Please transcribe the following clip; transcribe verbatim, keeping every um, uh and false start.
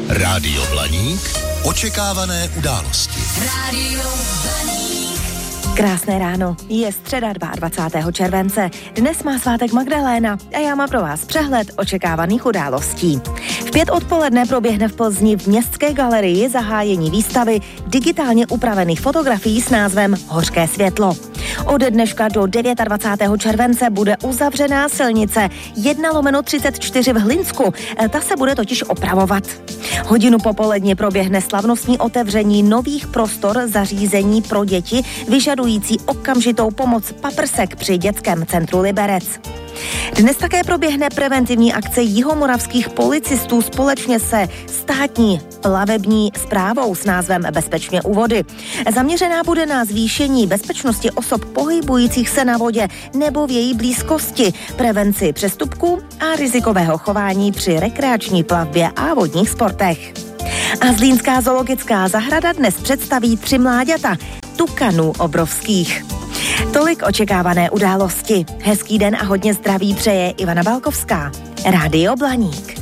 Rádio Blaník. Očekávané události. Rádio Blaník. Krásné ráno, je středa dvacátého druhého července. Dnes má svátek Magdaléna a já mám pro vás přehled očekávaných událostí. V pět odpoledne proběhne v Plzni v Městské galerii zahájení výstavy digitálně upravených fotografií s názvem Hořké světlo. Od dneška do dvacátého devátého července bude uzavřená silnice jedna lomeno třicet čtyři v Hlinsku. Ta se bude totiž opravovat. Hodinu popoledně proběhne slavnostní otevření nových prostor zařízení pro děti vyžadující okamžitou pomoc paprsek při dětském centru Liberec. Dnes také proběhne preventivní akce jihomoravských policistů společně se státní plavební správou s názvem Bezpečně u vody. Zaměřená bude na zvýšení bezpečnosti osob pohybujících se na vodě nebo v její blízkosti, prevenci přestupků a rizikového chování při rekreační plavbě a vodních sportech. A Zlínská zoologická zahrada dnes představí tři mláďata, tukanů obrovských. Tolik očekávané události. Hezký den a hodně zdraví přeje Ivana Balkovská. Rádio Blaník.